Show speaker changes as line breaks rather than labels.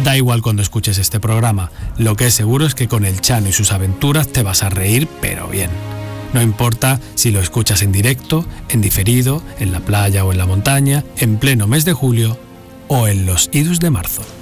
Da igual cuando escuches este programa, lo que es seguro es que con el Chano y sus aventuras te vas a reír, pero bien. No importa si lo escuchas en directo, en diferido, en la playa o en la montaña, en pleno mes de julio o en los idus de marzo.